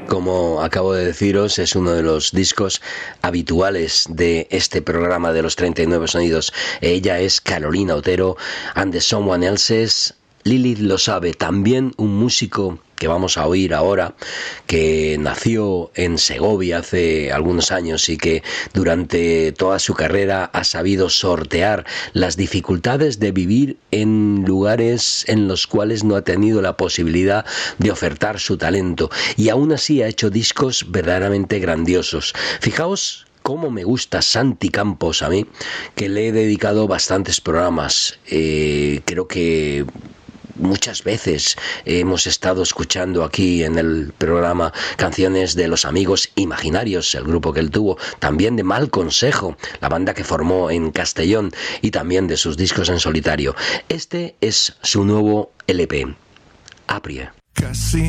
Como acabo de deciros, es uno de los discos habituales de este programa de los 39 sonidos. Ella es Carolina Otero, and the Someone Else's. Lilith lo sabe, también un músico que vamos a oír ahora, que nació en Segovia hace algunos años y que durante toda su carrera ha sabido sortear las dificultades de vivir en lugares en los cuales no ha tenido la posibilidad de ofertar su talento, y aún así ha hecho discos verdaderamente grandiosos. Fijaos cómo me gusta Santi Campos a mí, que le he dedicado bastantes programas. Creo que muchas veces hemos estado escuchando aquí en el programa canciones de Los Amigos Imaginarios, el grupo que él tuvo, también de Mal Consejo, la banda que formó en Castellón, y también de sus discos en solitario. Este es su nuevo LP, Apria. Casi